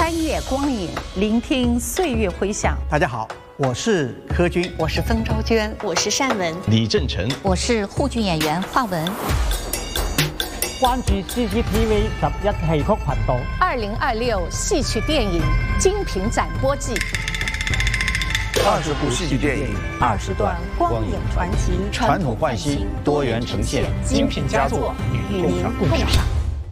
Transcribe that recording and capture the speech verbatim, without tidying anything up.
穿越光影，聆听岁月回响。 大家好，我是柯军， 我是曾昭娟， 我是单文， 李正成， 我是沪剧演员华文。 關注 C C T V 十一戲曲頻道。 二零二六戏曲电影精品展播季， 二十部戏剧电影， 二十段光影传奇， 传统焕新，多元呈现， 精品佳作与您共赏。